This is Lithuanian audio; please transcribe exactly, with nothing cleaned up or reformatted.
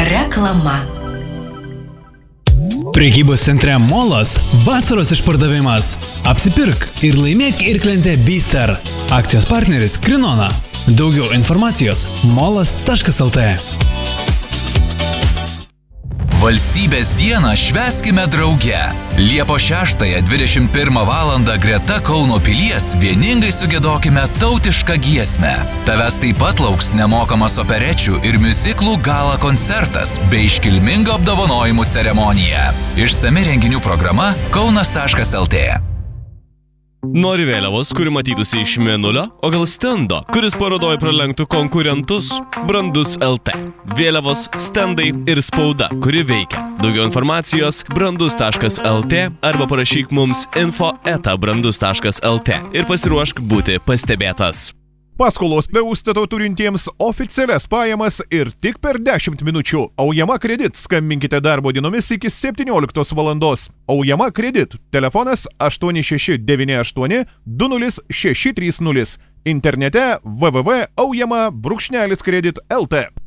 Reklama. Prekybos centre Molas vasaros išpardavimas. Apsipirk ir laimėk irklentę Bister. Akcijos partneris Krinona. Daugiau informacijos molas taškas el tė. Valstybės dieną švęskime drauge. Liepos šeštąją dvidešimt pirmą valandą greta Kauno pilies vieningai sugiedokime tautišką giesmę. Tavęs taip pat lauks nemokamas operečių ir miuziklų gala koncertas bei iškilminga apdovanojimų ceremonija. Išsami renginių programa kaunas taškas el tė. Nori vėliavos, kuri matytųsi iš mėnulio, o gal stendo, kuris parodoj pralenktų konkurentus? Brandus el tė. Vėliavos, stendai ir spauda, kuri veikia. Daugiau informacijos brandus taškas el tė arba parašyk mums info eta brandus taškas el tė ir pasiruošk būti pastebėtas. Paskolos be užstato turintiems oficialias pajamas ir tik per dešimt minučių. Aujama kredit. Skambinkite darbo dienomis iki septynioliktos valandos. Aujama kredit. Telefonas aštuoni šeši devyni aštuoni du nulis šeši trys nulis. Internete w w w taškas aujama brūkšnelis kredit taškas el tė.